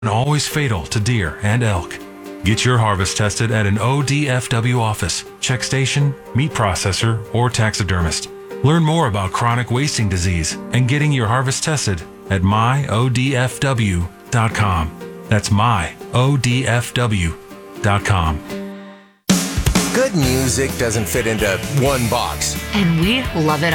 always fatal to deer and elk. Get your harvest tested at an ODFW office, check station, meat processor, or taxidermist. Learn more about chronic wasting disease and getting your harvest tested at myodfw.com. That's myodfw.com. Good music doesn't fit into one box. And we love it